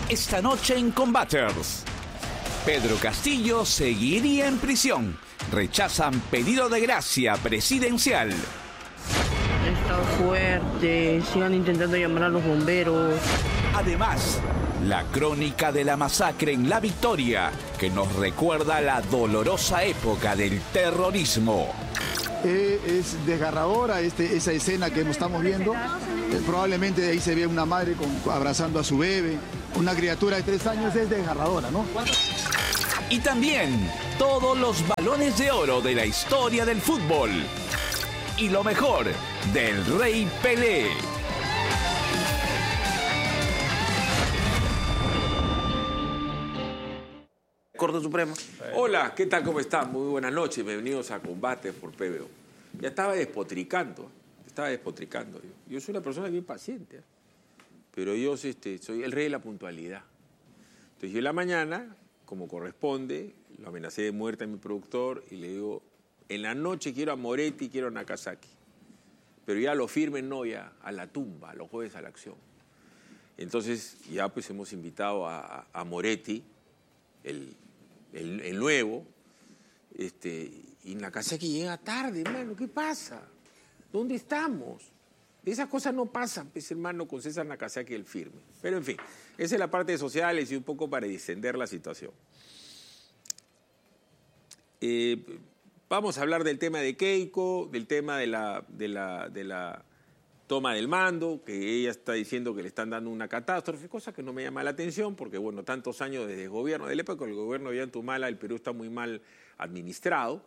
Esta noche en Combaters. Pedro Castillo seguiría en prisión. Rechazan pedido de gracia presidencial. Está fuerte, sigan intentando llamar a los bomberos. Además, la crónica de la masacre en La Victoria, que nos recuerda la dolorosa época del terrorismo. Es desgarradora esa escena que estamos viendo. Probablemente de ahí se ve una madre abrazando a su bebé. Una criatura de 3 años es desgarradora, ¿no? Y también todos los balones de oro de la historia del fútbol. Y lo mejor del Rey Pelé. Corte Suprema. Hola, ¿qué tal? ¿Cómo están? Muy buenas noches. Bienvenidos a Combate por PBO. Ya estaba despotricando. Yo soy una persona bien paciente, pero yo soy el rey de la puntualidad. Entonces yo en la mañana, como corresponde, lo amenacé de muerte a mi productor y le digo, en la noche quiero a Moretti y quiero a Nakazaki. Pero ya lo firmen, no ya, a la tumba, los jueves a la acción. Entonces ya pues hemos invitado a Moretti, el nuevo, y Nakazaki llega tarde, hermano, ¿qué pasa? ¿Dónde estamos? Esas cosas no pasan, pues, hermano, con César Nakazaki el firme. Pero en fin, esa es la parte de sociales y un poco para distender la situación. Vamos a hablar del tema de Keiko, del tema de la toma del mando, que ella está diciendo que le están dando una catástrofe, cosa que no me llama la atención, porque bueno, tantos años desde el gobierno, de la época del gobierno de Ollantumala, el Perú está muy mal administrado.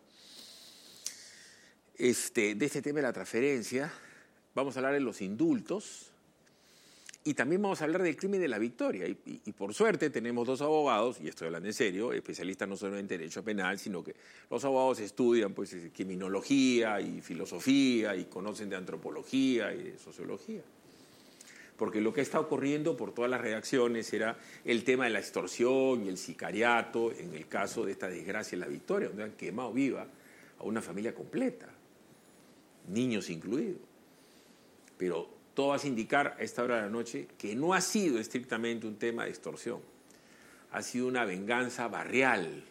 De este tema de la transferencia, vamos a hablar de los indultos y también vamos a hablar del crimen de La Victoria. Y por suerte tenemos 2 abogados, y estoy hablando en serio, especialistas no solo en derecho penal, sino que los abogados estudian pues criminología y filosofía y conocen de antropología y de sociología. Porque lo que está ocurriendo por todas las redacciones era el tema de la extorsión y el sicariato en el caso de esta desgracia en La Victoria, donde han quemado viva a una familia completa, niños incluidos. Pero todo hace indicar a esta hora de la noche que no ha sido estrictamente un tema de extorsión. Ha sido una venganza barrial,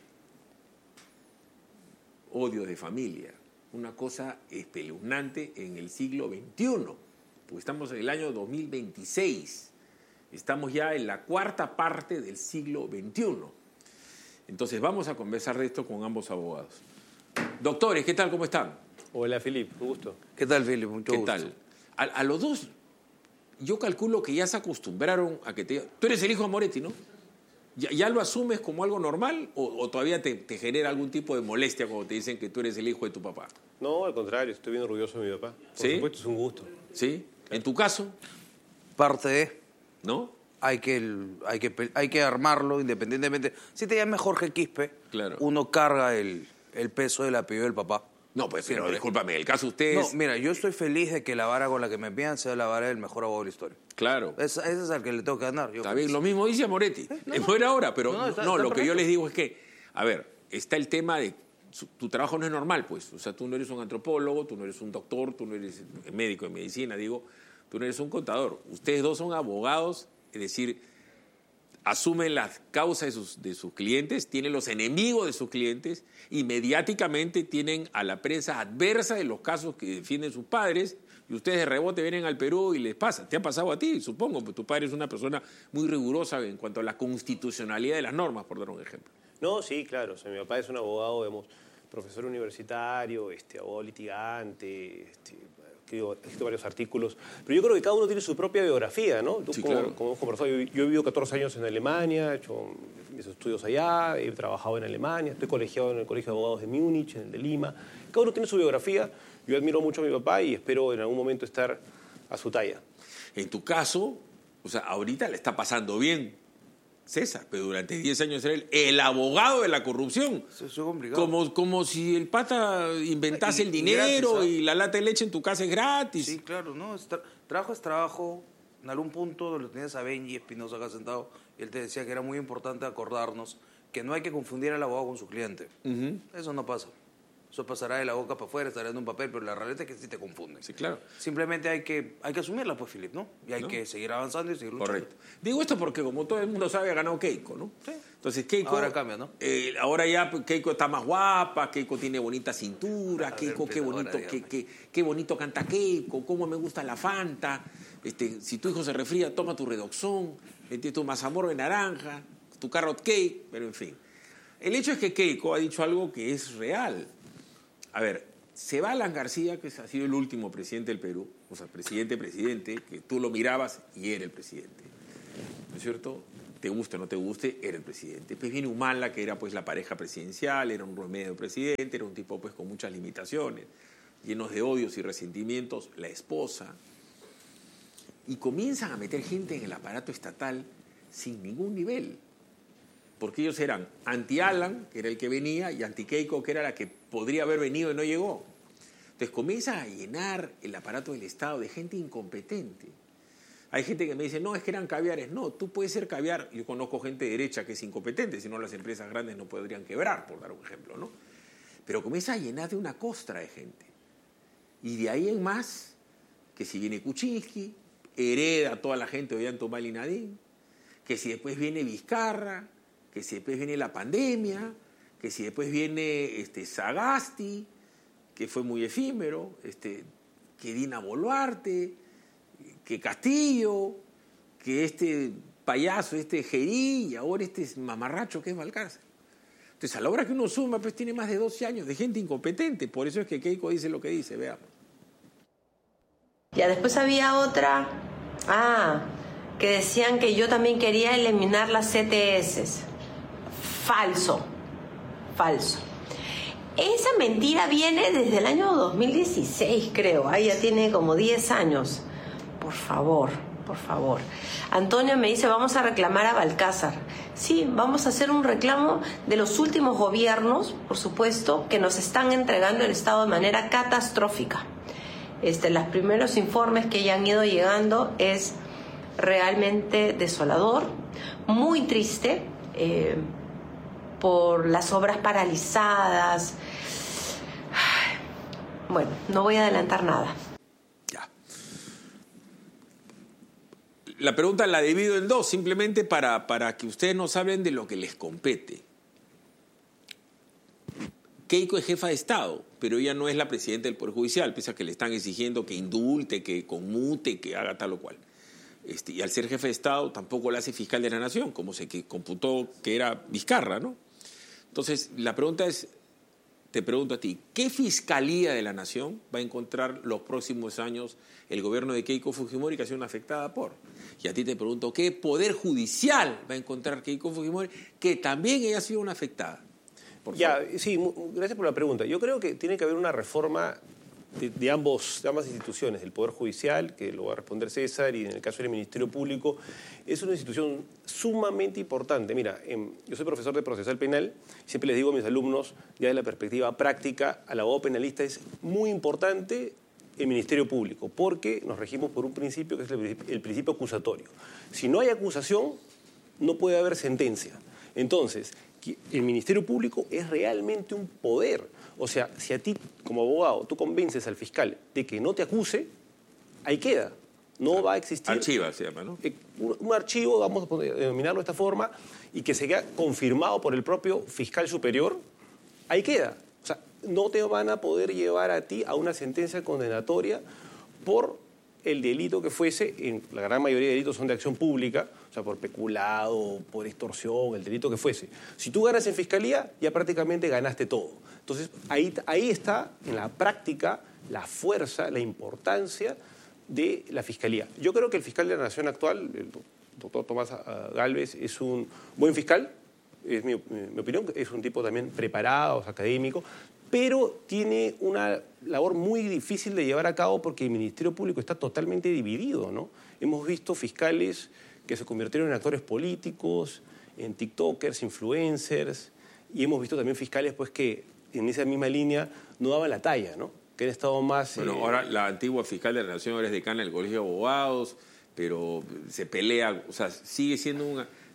odio de familia, una cosa espeluznante en el siglo XXI, porque estamos en el año 2026, estamos ya en la 4ª parte del siglo XXI. Entonces vamos a conversar de esto con ambos abogados. Doctores, ¿qué tal? ¿Cómo están? Hola, Filip, un gusto. ¿Qué tal, Filip? Mucho gusto. ¿Qué tal? A los dos, yo calculo que ya se acostumbraron a que te... Tú eres el hijo de Moretti, ¿no? ¿Ya lo asumes como algo normal o todavía te genera algún tipo de molestia cuando te dicen que tú eres el hijo de tu papá? No, al contrario, estoy bien orgulloso de mi papá. Por supuesto, es un gusto. ¿Sí? ¿En tu caso? Parte de... ¿No? Hay que armarlo independientemente. Si te llamas Jorge Quispe, claro, uno carga el peso del apellido del papá. No, pues, pero discúlpame, el caso de ustedes... No, mira, yo estoy feliz de que la vara con la que me pidan sea la vara del mejor abogado de la historia. Claro. Ese es al que le tengo que ganar. Está bien, lo mismo dice a Moretti. Es buena ahora, pero lo que yo les digo es que, a ver, está el tema de... Tu trabajo no es normal, pues. O sea, tú no eres un antropólogo, tú no eres un doctor, tú no eres médico de medicina, digo, tú no eres un contador. Ustedes dos son abogados, es decir, asumen las causas de sus clientes, tienen los enemigos de sus clientes y mediáticamente tienen a la prensa adversa de los casos que defienden sus padres y ustedes de rebote vienen al Perú y les pasa. Te ha pasado a ti, supongo, porque tu padre es una persona muy rigurosa en cuanto a la constitucionalidad de las normas, por dar un ejemplo. No, sí, claro. O sea, mi papá es un abogado, digamos, profesor universitario, abogado litigante, he escrito varios artículos, pero yo creo que cada uno tiene su propia biografía, ¿no? Tú, sí, como, claro. Como conversado, yo he vivido 14 años en Alemania, he hecho mis estudios allá, he trabajado en Alemania, estoy colegiado en el Colegio de Abogados de Múnich, en el de Lima. Cada uno tiene su biografía. Yo admiro mucho a mi papá y espero en algún momento estar a su talla. En tu caso, o sea, ahorita le está pasando bien César, pero durante 10 años era el abogado de la corrupción. Eso es complicado. Como si el pata inventase el dinero gratis, y la lata de leche en tu casa es gratis. Sí, claro, ¿no? Trabajo es trabajo. En algún punto lo tenías a Benji Espinosa acá sentado y él te decía que era muy importante acordarnos que no hay que confundir al abogado con su cliente. Eso no pasa. Eso pasará de la boca para afuera, estará en un papel, pero la realidad es que sí te confunden. Sí, claro. Simplemente hay que asumirla, pues, Philip, ¿no? Y hay que seguir avanzando y seguir luchando. Correcto. Digo esto porque, como todo el mundo sabe, ha ganado Keiko, ¿no? Sí. Entonces, Keiko... Ahora cambia, ¿no? Ahora ya Keiko está más guapa, Keiko tiene bonita cintura, Keiko, qué bonito, qué bonito canta Keiko, cómo me gusta la Fanta. Si tu hijo se resfría, toma tu Redoxón, tu mazamorra de naranja, tu carrot cake, pero en fin. El hecho es que Keiko ha dicho algo que es real. A ver, se va Alan García, que ha sido el último presidente del Perú, o sea, presidente, que tú lo mirabas y era el presidente, ¿no es cierto? Te guste o no te guste, era el presidente. Pues viene Humala, que era pues la pareja presidencial, era un remedio presidente, era un tipo pues con muchas limitaciones, llenos de odios y resentimientos, la esposa. Y comienzan a meter gente en el aparato estatal sin ningún nivel. Porque ellos eran anti-Alan, que era el que venía, y anti-Keiko, que era la que podría haber venido y no llegó. Entonces comienza a llenar el aparato del Estado de gente incompetente. Hay gente que me dice, no, es que eran caviares. No, tú puedes ser caviar. Yo conozco gente de derecha que es incompetente, si no las empresas grandes no podrían quebrar, por dar un ejemplo, ¿no? Pero comienza a llenar de una costra de gente. Y de ahí en más, que si viene Kuczynski, hereda a toda la gente de Ollanta y Nadine, que si después viene Vizcarra, que si después viene la pandemia, que si después viene Sagasti, que fue muy efímero, que Dina Boluarte, que Castillo, que payaso, Gerí, y ahora mamarracho que es Valcárcel. Entonces, a la hora que uno suma, pues tiene más de 12 años de gente incompetente. Por eso es que Keiko dice lo que dice, veamos. Ya después había otra, que decían que yo también quería eliminar las CTS. Falso. Esa mentira viene desde el año 2016, creo. Ya tiene como 10 años. Por favor. Antonio me dice, vamos a reclamar a Balcázar. Sí, vamos a hacer un reclamo de los últimos gobiernos, por supuesto, que nos están entregando el Estado de manera catastrófica. Los primeros informes que ya han ido llegando es realmente desolador, muy triste, por las obras paralizadas. Bueno, no voy a adelantar nada. Ya. La pregunta la divido en dos, simplemente para que ustedes nos hablen de lo que les compete. Keiko es jefa de Estado, pero ella no es la presidenta del Poder Judicial, pese a que le están exigiendo que indulte, que conmute, que haga tal o cual. Y al ser jefe de Estado tampoco la hace fiscal de la Nación, como se computó que era Vizcarra, ¿no? Entonces, la pregunta es, te pregunto a ti, ¿qué fiscalía de la Nación va a encontrar los próximos años el gobierno de Keiko Fujimori que ha sido una afectada por? Y a ti te pregunto, ¿qué poder judicial va a encontrar Keiko Fujimori que también ella ha sido una afectada? Sí, gracias por la pregunta. Yo creo que tiene que haber una reforma de ambas instituciones, del Poder Judicial, que lo va a responder César, y en el caso del Ministerio Público, es una institución sumamente importante. Mira, yo soy profesor de procesal penal, siempre les digo a mis alumnos, ya de la perspectiva práctica, al abogado penalista es muy importante el Ministerio Público, porque nos regimos por un principio que es el principio acusatorio. Si no hay acusación, no puede haber sentencia. Entonces, el Ministerio Público es realmente un poder. O sea, si a ti, como abogado, tú convences al fiscal de que no te acuse, ahí queda. No va a existir... Archiva se llama, ¿no? Un archivo, vamos a denominarlo de esta forma, y que sea confirmado por el propio fiscal superior, ahí queda. O sea, no te van a poder llevar a ti a una sentencia condenatoria por el delito que fuese. En la gran mayoría de delitos son de acción pública, o sea, por peculado, por extorsión, el delito que fuese. Si tú ganas en fiscalía, ya prácticamente ganaste todo. Entonces, ahí está, en la práctica, la fuerza, la importancia de la fiscalía. Yo creo que el fiscal de la Nación actual, el doctor Tomás Gálvez, es un buen fiscal, es mi opinión, es un tipo también preparado, académico, pero tiene una labor muy difícil de llevar a cabo porque el Ministerio Público está totalmente dividido, ¿no? Hemos visto fiscales que se convirtieron en actores políticos, en tiktokers, influencers, y hemos visto también fiscales pues, que en esa misma línea no daban la talla, ¿no? Que han estado más... Bueno, ahora la antigua fiscal de la Nación ahora es decana del Colegio de Abogados, pero se pelea, o sea, sigue siendo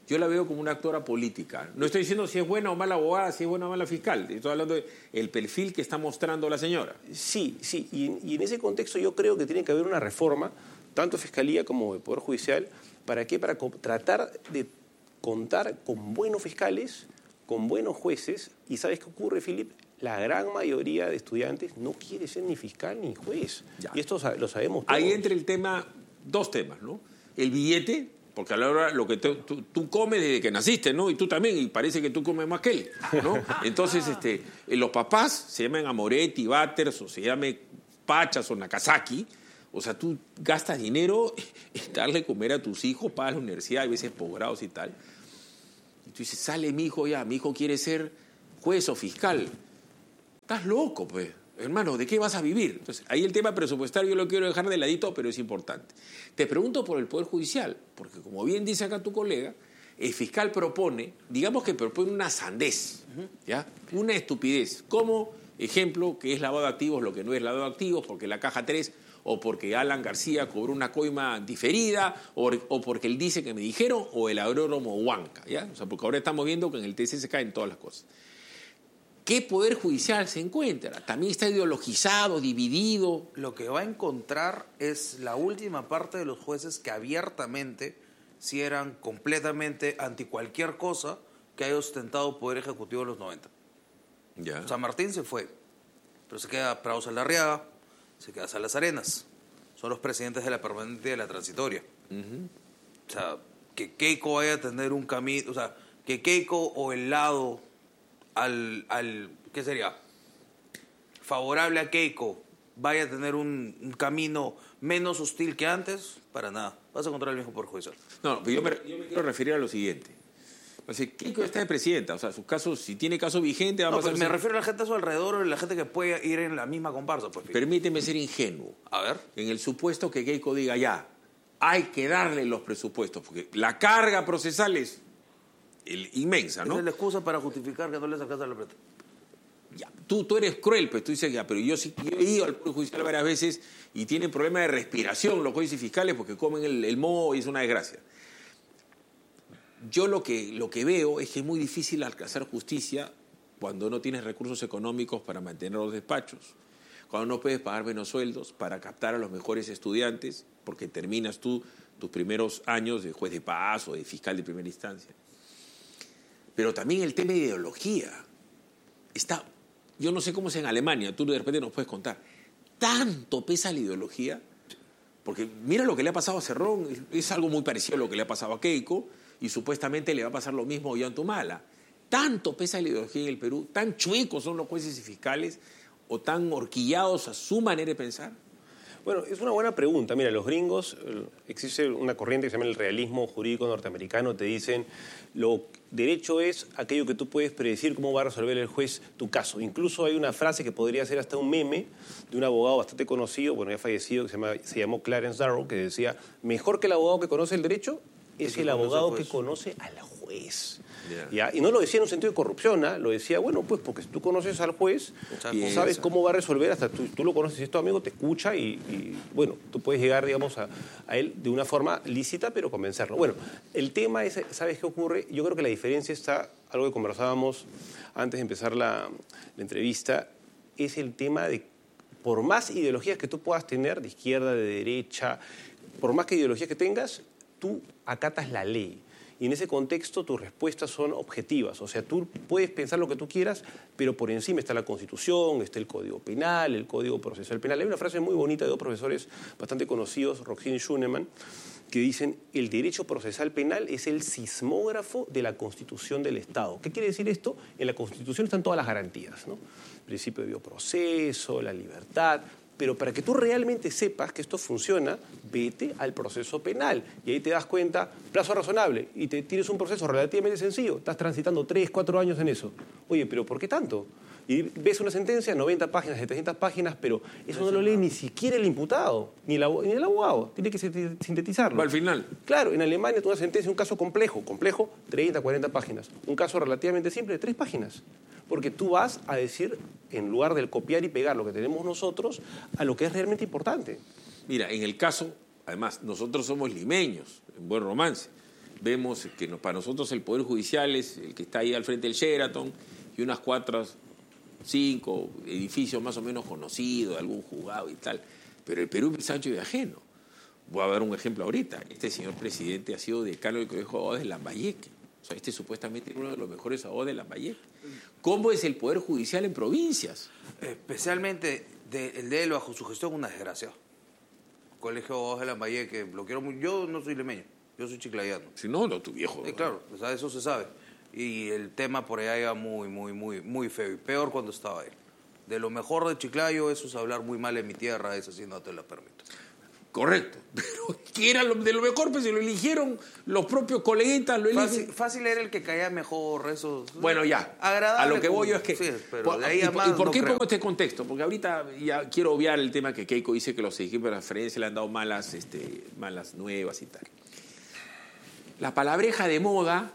yo la veo como una actora política. No estoy diciendo si es buena o mala abogada, si es buena o mala fiscal. Estoy hablando del perfil que está mostrando la señora. Sí, sí. Y en ese contexto yo creo que tiene que haber una reforma, tanto de Fiscalía como de Poder Judicial. ¿Para qué? Para tratar de contar con buenos fiscales, con buenos jueces. ¿Y sabes qué ocurre, Philip? La gran mayoría de estudiantes no quiere ser ni fiscal ni juez. Ya. Y esto lo sabemos todos. Ahí entra el tema, dos temas, ¿no? El billete, porque a la hora lo que tú comes desde que naciste, ¿no? Y tú también, y parece que tú comes más que él, ¿no? Entonces, los papás se llaman Amoretti, Batters, o se llame Pachas o Nakazaki. O sea, tú gastas dinero en darle de comer a tus hijos, pagas la universidad, a veces posgrados y tal. Y tú dices, sale mi hijo ya, mi hijo quiere ser juez o fiscal. Estás loco, pues. Hermano, ¿de qué vas a vivir? Entonces, ahí el tema presupuestario yo lo quiero dejar de ladito, pero es importante. Te pregunto por el Poder Judicial, porque como bien dice acá tu colega, el fiscal propone, digamos que propone una sandez, ¿ya? Una estupidez. Como ejemplo, que es lavado de activos lo que no es lavado de activos, porque la caja 3, o porque Alan García cobró una coima diferida, o porque él dice que me dijeron, o el agrónomo Huanca, ¿ya? O sea, porque ahora estamos viendo que en el TC se caen todas las cosas. ¿Qué poder judicial se encuentra? También está ideologizado, dividido. Lo que va a encontrar es la última parte de los jueces que abiertamente sí eran completamente anti cualquier cosa que haya ostentado Poder Ejecutivo en los 90. Ya. San Martín se fue, pero se queda Prado Saldarriaga, se queda Salas Arenas. Son los presidentes de la permanente y de la transitoria. O sea, que Keiko vaya a tener un camino, o sea, que Keiko o el lado ¿qué sería? Favorable a Keiko vaya a tener un camino menos hostil que antes, para nada. Vas a encontrar el mismo Poder Judicial. No, yo me quiero referir a lo siguiente. O sea, Keiko está de presidenta, o sea, sus casos, si tiene caso vigente, va a pasar... Pues me refiero a la gente a su alrededor, o la gente que puede ir en la misma comparsa. Pues. Permíteme ser ingenuo. A ver. En el supuesto que Keiko diga ya, hay que darle los presupuestos, porque la carga procesal es inmensa, ¿no? Esa es la excusa para justificar que no les alcanza la plata. Ya, tú eres cruel, pues tú dices, ya, pero yo he ido al Poder Judicial varias veces y tienen problemas de respiración los jueces y fiscales porque comen el moho y es una desgracia. Yo lo que veo es que es muy difícil alcanzar justicia cuando no tienes recursos económicos para mantener los despachos, cuando no puedes pagar menos sueldos para captar a los mejores estudiantes, porque terminas tú tus primeros años de juez de paz o de fiscal de primera instancia. Pero también el tema de ideología. Yo no sé cómo es en Alemania, tú de repente nos puedes contar. ¿Tanto pesa la ideología? Porque mira lo que le ha pasado a Cerrón, es algo muy parecido a lo que le ha pasado a Keiko, y supuestamente le va a pasar lo mismo a Ollantumala. ¿Tanto pesa la ideología en el Perú? ¿Tan chuecos son los jueces y fiscales? ¿O tan horquillados a su manera de pensar? Bueno, es una buena pregunta. Mira, los gringos, existe una corriente que se llama el realismo jurídico norteamericano, te dicen, lo derecho es aquello que tú puedes predecir cómo va a resolver el juez tu caso. Incluso hay una frase que podría ser hasta un meme de un abogado bastante conocido, bueno, ya fallecido, que se llamó Clarence Darrow, que decía, mejor que el abogado que conoce el derecho es el abogado que conoce al juez. ¿Ya? Y no lo decía en un sentido de corrupción, ¿eh? Lo decía, bueno, pues porque si tú conoces al juez, sabes cómo va a resolver, hasta tú lo conoces, si es tu amigo, te escucha y bueno, tú puedes llegar, digamos, a él de una forma lícita, pero convencerlo. Bueno, el tema es, ¿sabes qué ocurre? Yo creo que la diferencia está, algo que conversábamos antes de empezar la entrevista, es el tema de, por más ideologías que tú puedas tener, de izquierda, de derecha, por más que ideologías que tengas, tú acatas la ley. Y en ese contexto tus respuestas son objetivas. O sea, tú puedes pensar lo que tú quieras, pero por encima está la Constitución, está el Código Penal, el Código Procesal Penal. Hay una frase muy bonita de dos profesores bastante conocidos, Roxin y Schunemann, que dicen, el derecho procesal penal es el sismógrafo de la Constitución del Estado. ¿Qué quiere decir esto? En la Constitución están todas las garantías, ¿no? El principio de bioproceso, la libertad. Pero para que tú realmente sepas que esto funciona, vete al proceso penal. Y ahí te das cuenta, plazo razonable, y tienes un proceso relativamente sencillo. Estás transitando 3, 4 años en eso. Oye, ¿pero por qué tanto? Y ves una sentencia, 90 páginas, 700 páginas, pero eso no lo lee ni siquiera el imputado, ni el abogado. Tiene que sintetizarlo. Va al final. Claro, en Alemania tú una sentencia, un caso complejo, 30, 40 páginas. Un caso relativamente simple, 3 páginas. Porque tú vas a decir, en lugar del copiar y pegar lo que tenemos nosotros, a lo que es realmente importante. Mira, en el caso, además, nosotros somos limeños, en Buen Romance. vemos que para nosotros el Poder Judicial es el que está ahí al frente del Sheraton y unas 4, 5 edificios más o menos conocidos, algún juzgado y tal. Pero el Perú es ancho y ajeno. Voy a dar un ejemplo ahorita. Este señor presidente ha sido decano del Colegio de Abogados de Lambayeque. O sea, supuestamente es uno de los mejores abogados de Lambayeque. ¿Cómo es el Poder Judicial en provincias? Especialmente el de él bajo su gestión, una desgracia. Colegio de Abogados de Lambayeque, lo quiero muy. Yo no soy limeño, yo soy chiclayano. Si no, tu viejo. Claro, o sea, eso se sabe. Y el tema por allá iba muy feo. Y peor cuando estaba él. De lo mejor de Chiclayo, eso es hablar muy mal en mi tierra, eso sí no te lo permito. Correcto. Pero ¿qué era de lo mejor? Pues se lo eligieron los propios coleguitas. Fácil era el que caía mejor, eso. Bueno, ya. Agradable. A lo que voy yo es que... Sí, pero de ahí a más ¿Y por qué no pongo creo. este contexto? Porque ahorita ya quiero obviar el tema que Keiko dice que los equipos de referencia le han dado malas nuevas y tal. La palabreja de moda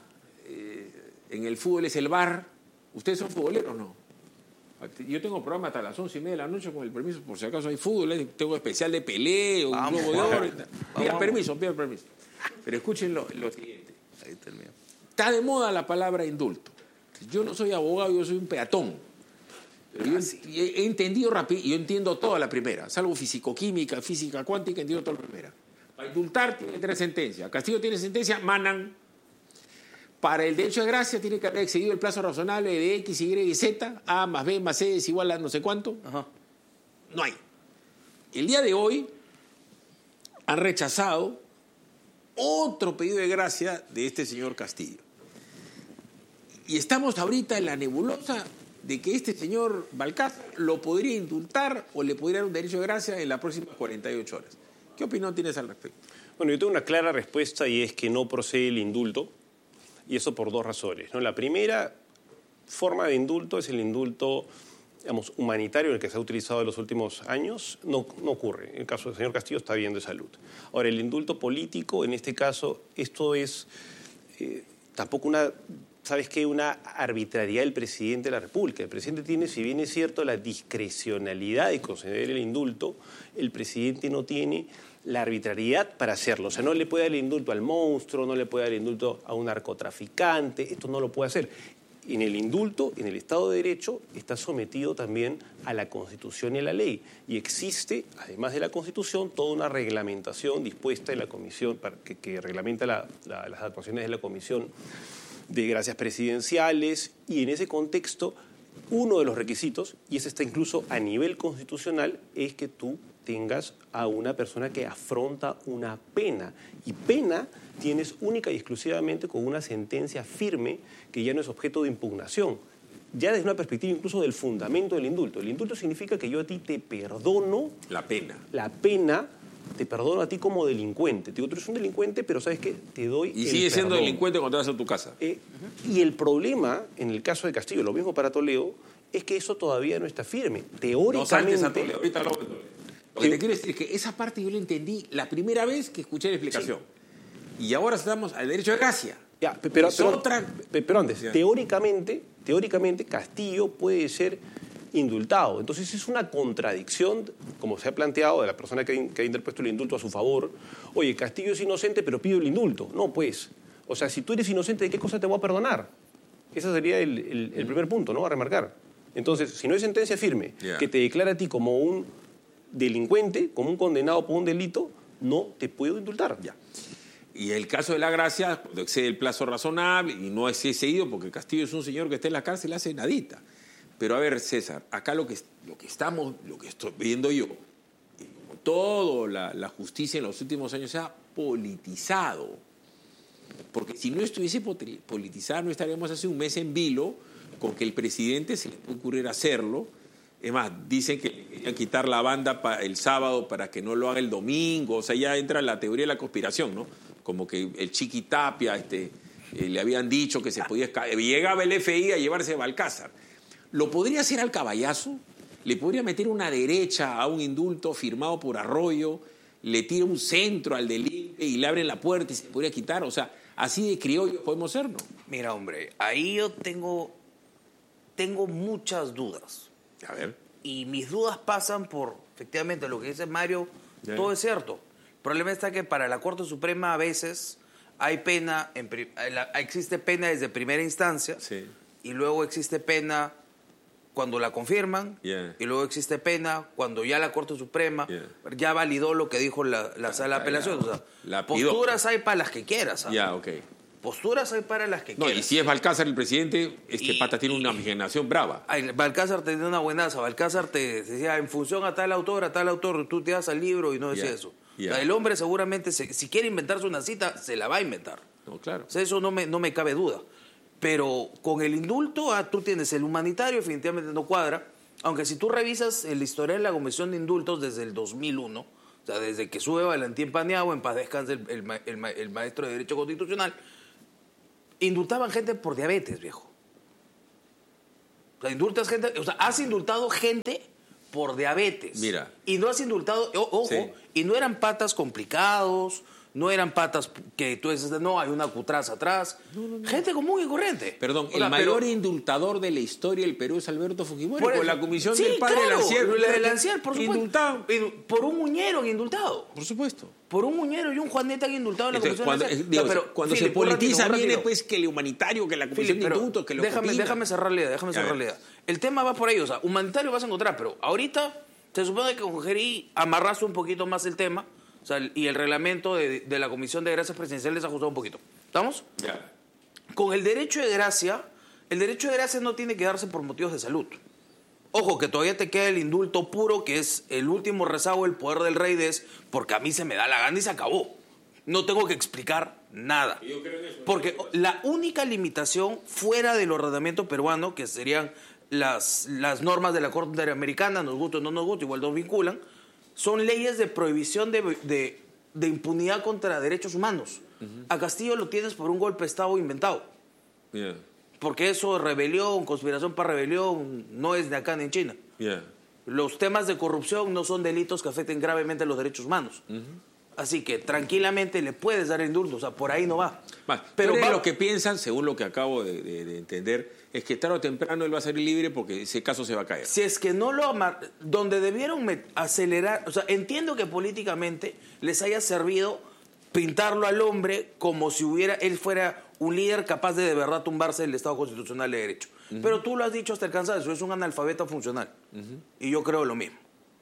en el fútbol es el VAR. ¿Ustedes son futboleros o no? Yo tengo programa hasta las 11:30 de la noche, con el permiso, por si acaso hay fútbol, tengo especial de Pelé, un Globo de Oro. Pida permiso. Pero escuchen lo siguiente. Ahí termina. Está de moda la palabra indulto. Yo no soy abogado, yo soy un peatón. Pero yo he entendido rápido, y yo entiendo toda la primera, salvo fisicoquímica, física cuántica, entiendo toda la primera. Para indultar tiene que tener sentencia. Castillo tiene sentencia, manan. Para el derecho de gracia tiene que haber excedido el plazo razonable de X, Y y Z, A más B más C es igual a no sé cuánto. Ajá. No hay. El día de hoy han rechazado otro pedido de gracia de este señor Castillo. Y estamos ahorita en la nebulosa de que este señor Balcázar lo podría indultar o le podría dar un derecho de gracia en las próximas 48 horas. ¿Qué opinión tienes al respecto? Bueno, yo tengo una clara respuesta y es que no procede el indulto. Y eso por 2 razones, ¿no? La primera forma de indulto es el indulto, digamos, humanitario, el que se ha utilizado en los últimos años. No ocurre. En el caso del señor Castillo está bien de salud. Ahora, el indulto político, en este caso, esto es tampoco una arbitrariedad del presidente de la República. El presidente tiene, si bien es cierto, la discrecionalidad de conceder el indulto, el presidente no tiene la arbitrariedad para hacerlo. O sea, no le puede dar el indulto al monstruo, no le puede dar el indulto a un narcotraficante, esto no lo puede hacer. En el indulto, en el Estado de Derecho, está sometido también a la Constitución y a la ley. Y existe, además de la Constitución, toda una reglamentación dispuesta en la Comisión que reglamenta las actuaciones de la Comisión de Gracias Presidenciales. Y en ese contexto, uno de los requisitos, y ese está incluso a nivel constitucional, es que tú tengas a una persona que afronta una pena. Y pena tienes única y exclusivamente con una sentencia firme que ya no es objeto de impugnación. Ya desde una perspectiva incluso del fundamento del indulto. El indulto significa que yo a ti te perdono la pena. La pena, te perdono a ti como delincuente. Te digo, tú eres un delincuente, pero ¿sabes qué? Te doy y sigues siendo delincuente cuando te vas a tu casa. Y el problema, en el caso de Castillo, lo mismo para Toledo, es que eso todavía no está firme. Teóricamente... No saltes a Toledo, ahorita hablamos de Toledo. Lo que te quiero decir es que esa parte yo la entendí la primera vez que escuché la explicación. Sí. Y ahora estamos al derecho de gracia. Ya, pero antes, ya. Teóricamente Castillo puede ser indultado. Entonces es una contradicción, como se ha planteado, de la persona que ha interpuesto el indulto a su favor. Oye, Castillo es inocente, pero pido el indulto. No, pues. O sea, si tú eres inocente, ¿de qué cosa te voy a perdonar? Ese sería el primer punto, ¿no? A remarcar. Entonces, si no hay sentencia firme que te declara a ti como un delincuente, como un condenado por un delito, no te puedo indultar. Ya. Y el caso de la gracia, cuando excede el plazo razonable y no es seguido, porque Castillo es un señor que está en la cárcel, hace nadita. Pero a ver, César, acá lo que estoy viendo yo, como todo la justicia en los últimos años se ha politizado. Porque si no estuviese politizado, no estaríamos hace un mes en vilo con que el presidente se le puede ocurrir hacerlo. Es más, dicen que le querían quitar la banda el sábado para que no lo haga el domingo. O sea, ya entra la teoría de la conspiración, ¿no? Como que el Chiqui Tapia le habían dicho que se podía... Llegaba el FI a llevarse a Balcázar. ¿Lo podría hacer al caballazo? ¿Le podría meter una derecha a un indulto firmado por Arroyo? ¿Le tira un centro al del INPE y le abren la puerta y se podría quitar? O sea, así de criollo podemos ser, ¿no? Mira, hombre, ahí yo tengo muchas dudas. A ver. Y mis dudas pasan por, efectivamente, lo que dice Mario, todo es cierto. El problema está que para la Corte Suprema a veces hay pena, existe pena desde primera instancia, Sí. y luego existe pena cuando la confirman, Yeah. y luego existe pena cuando ya la Corte Suprema ya validó lo que dijo la sala de apelación. O sea, La pidió. posturas hay para las que quieras. ¿sabes? Ya, ok. Posturas hay para las que No, quieras. y si es Balcázar el presidente, pata tiene una imaginación brava. Ay, Balcázar tenía una buenaza. Balcázar te decía, en función a tal autor, tú te das al libro y no decía Ya, eso. ya. O sea, el hombre seguramente, si quiere inventarse una cita, se la va a inventar. No, claro. O sea, eso no me cabe duda. Pero con el indulto, tú tienes el humanitario, definitivamente no cuadra. Aunque si tú revisas el historial de la Comisión de Indultos desde el 2001, o sea, desde que sube Valentín Paniagua, en paz descanse el maestro de Derecho Constitucional, indultaban gente por diabetes, viejo. O sea, has indultado gente por diabetes. Mira. Y no has indultado, ojo, Sí. y no eran patas complicados, no eran patas que tú dices, no, hay una cutraza atrás. Gente común y corriente. Perdón, O sea, el mayor pero- indultador de la historia del Perú es Alberto Fujimori, por con eso- la comisión Sí, del padre claro, Lancier. la de Lancier, por supuesto. Indultado. Por un muñero han indultado. Por supuesto. Por un muñero y un Juanete han indultado en la Entonces, Comisión cuando de Lancier. digo, O sea, pero, cuando se Philip, un politiza ratito, viene pues que el humanitario, que la comisión Philip, de pero indultos, que lo déjame cerrar la idea, Ya cerrar la idea. El tema va por ahí, o sea, humanitario vas a encontrar, pero ahorita se supone que con Gerí amarraste un poquito más el tema, o sea, y el reglamento de la Comisión de Gracias Presidenciales ajustado un poquito. ¿Estamos? Ya. Con el derecho de gracia no tiene que darse por motivos de salud. Ojo, que todavía te queda el indulto puro, que es el último rezago del poder del rey, porque a mí se me da la gana y se acabó. No tengo que explicar nada. Porque la única limitación fuera del ordenamiento peruano, que serían las normas de la Corte Interamericana, nos gusta o no nos gusta, igual nos vinculan, son leyes de prohibición de impunidad contra derechos humanos. A Castillo lo tienes por un golpe de Estado inventado. Ya. Porque eso, rebelión, conspiración para rebelión, no es de acá ni en China. Ya. Los temas de corrupción no son delitos que afecten gravemente los derechos humanos. Así que tranquilamente le puedes dar indulto, o sea, por ahí no va. Pero lo que piensan, según lo que acabo de entender, es que tarde o temprano él va a salir libre porque ese caso se va a caer. Si es que no lo donde debieron acelerar, o sea, entiendo que políticamente les haya servido pintarlo al hombre como si él fuera un líder capaz de verdad tumbarse el Estado Constitucional de Derecho. Pero tú lo has dicho hasta el cansancio, es un analfabeta funcional. Y yo creo lo mismo.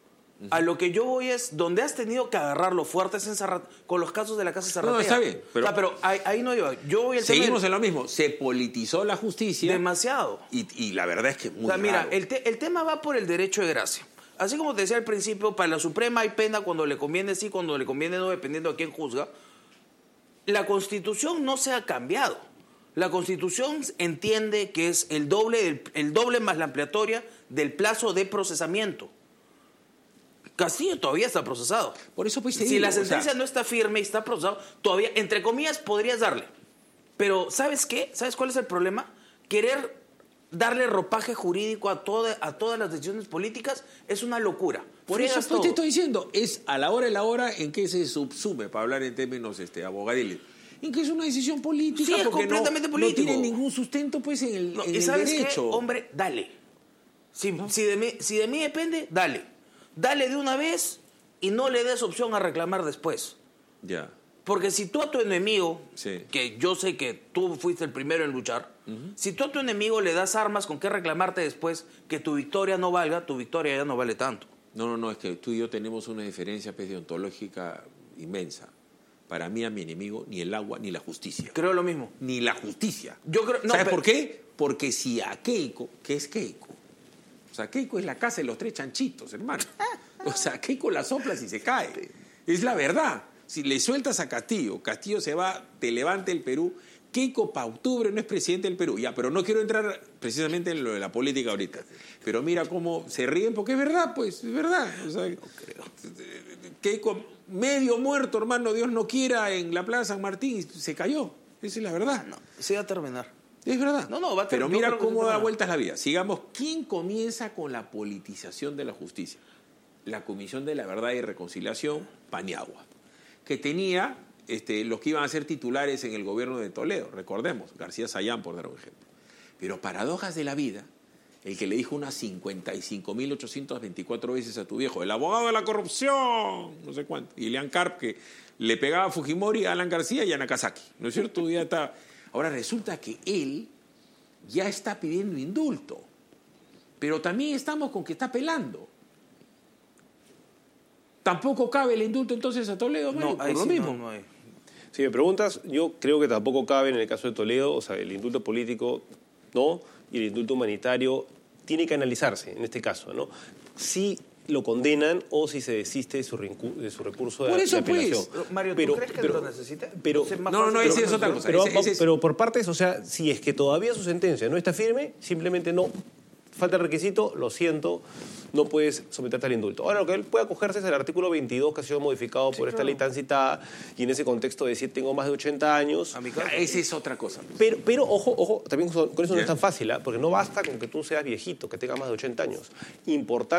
A lo que yo voy es, donde has tenido que agarrarlo fuerte es con los casos de la Casa Zarratea. No, está bien, pero- O sea, pero ahí no iba. Yo voy al tema Seguimos en lo mismo. Se politizó la justicia. demasiado. Y la verdad es que es muy O sea, mira, raro. el tema va por el derecho de gracia. Así como te decía al principio, para la Suprema hay pena cuando le conviene sí, cuando le conviene no, dependiendo a quién juzga. La Constitución no se ha cambiado. La Constitución entiende que es el doble más la ampliatoria del plazo de procesamiento. Castillo todavía está procesado. Por eso pues te Si digo, la o sea, sentencia no está firme y está procesado, todavía, entre comillas, podrías darle. Pero, ¿sabes qué? ¿Sabes cuál es el problema? Querer darle ropaje jurídico a todas las decisiones políticas es una locura. Por eso Friegas pues, te todo. estoy diciendo, es a la hora en que se subsume, para hablar en términos abogadiles, en que es una decisión política. Sí, es porque completamente no político. tiene ningún sustento pues en el, No, en ¿y el sabes derecho. qué? Hombre, dale. Si de mí depende, dale. Dale de una vez y no le des opción a reclamar después. Ya. Porque si tú a tu enemigo, Sí. que yo sé que tú fuiste el primero en luchar, si tú a tu enemigo le das armas con qué reclamarte después, que tu victoria no valga, tu victoria ya no vale tanto. No, es que tú y yo tenemos una diferencia pues, deontológica inmensa. Para mí, a mi enemigo, ni el agua ni la justicia. Creo lo mismo. Ni la justicia. Yo creo, no, ¿Sabes pero- por qué? Porque si a Keiko, ¿qué es Keiko? O sea, Keiko es la casa de los tres chanchitos, hermano. O sea, Keiko la soplas y se cae. Es la verdad. Si le sueltas a Castillo, Castillo se va, te levanta el Perú. Keiko para octubre no es presidente del Perú. Ya, pero no quiero entrar precisamente en lo de la política ahorita. Pero mira cómo se ríen, porque es verdad, pues, es verdad. O sea, Keiko medio muerto, hermano, Dios no quiera, en la Plaza San Martín, y se cayó. Esa es la verdad. Sí va a terminar. Es verdad. No, va a Pero yo mira creo que cómo sí da termina. vueltas la vida. Sigamos, ¿quién comienza con la politización de la justicia? La Comisión de la Verdad y Reconciliación, Paniagua, que tenía los que iban a ser titulares en el gobierno de Toledo, recordemos, García Sayán, por dar un ejemplo. Pero paradojas de la vida, el que le dijo unas 55.824 veces a tu viejo, el abogado de la corrupción, no sé cuánto, y Leon Karp, que le pegaba a Fujimori, a Alan García y a Nakazaki, ¿no es cierto? Ya está. Ahora resulta que él ya está pidiendo indulto, pero también estamos con que está apelando. ¿Tampoco cabe el indulto entonces a Toledo, Mario? No, ahí por lo sí mismo. no hay. Si me preguntas, yo creo que tampoco cabe en el caso de Toledo, o sea, el indulto político no, y el indulto humanitario tiene que analizarse en este caso, ¿no? Si lo condenan o si se desiste de su recurso de, Por eso, de apelación. pues. Mario, ¿tú crees que lo necesita? Pero, Es más no, fácil ese que es lo otra resuelva. cosa. pero por partes, o sea, si es que todavía su sentencia no está firme, simplemente no, falta el requisito, lo siento, no puedes someterte al indulto. Ahora, lo que él puede acogerse es el artículo 22 que ha sido modificado por esta ley tan citada, y en ese contexto de decir tengo más de 80 años. A mi caso. Esa es otra cosa. Pero ojo, también con eso no es tan fácil, ¿ah? Porque no basta con que tú seas viejito, que tengas más de 80 años. Importante